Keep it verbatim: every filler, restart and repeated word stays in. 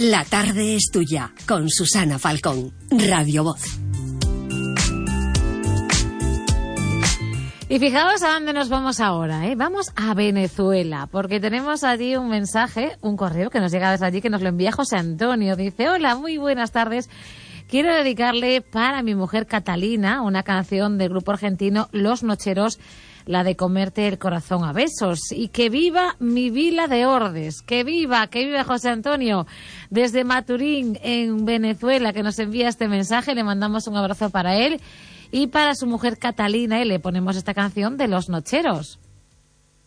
La tarde es tuya, con Susana Falcón, Radio Voz. Y fijaos a dónde nos vamos ahora, ¿eh? Vamos a Venezuela, porque tenemos allí un mensaje, un correo que nos llega desde allí, que nos lo envía José Antonio. Dice: hola, muy buenas tardes. Quiero dedicarle para mi mujer Catalina una canción del grupo argentino Los Nocheros, la de Comerte el corazón a besos. Y que viva mi vila de Ordes, que viva, que viva José Antonio, desde Maturín, en Venezuela, que nos envía este mensaje. Le mandamos un abrazo para él y para su mujer Catalina, y le ponemos esta canción de Los Nocheros.